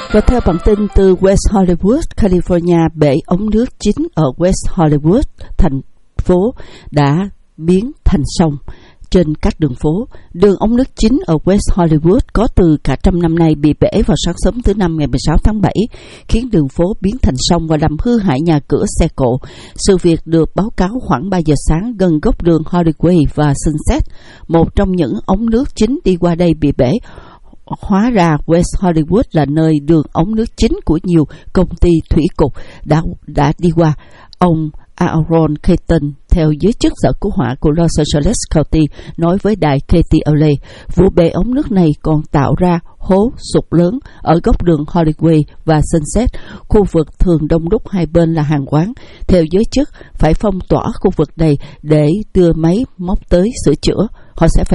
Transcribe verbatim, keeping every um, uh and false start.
Và theo bản tin từ West Hollywood, California, bể ống nước chính ở West Hollywood, thành phố đã biến thành sông. Trên các đường phố, đường ống nước chính ở West Hollywood có từ cả trăm năm nay bị bể vào sáng sớm thứ Năm ngày mười sáu tháng bảy, khiến đường phố biến thành sông và làm hư hại nhà cửa, xe cộ. Sự việc được báo cáo khoảng ba giờ sáng gần góc đường Hollywood và Sunset. Một trong những ống nước chính đi qua đây bị bể. Hóa ra West Hollywood là nơi đường ống nước chính của nhiều công ty thủy cục đã, đã đi qua. Ông Aaron Keaton, theo giới chức sở cứu hỏa của Los Angeles County, nói với đài K T L A, vụ bể ống nước này còn tạo ra hố sụt lớn ở góc đường Hollywood và Sunset, khu vực thường đông đúc hai bên là hàng quán. Theo giới chức, phải phong tỏa khu vực này để đưa máy móc tới sửa chữa. Họ sẽ phải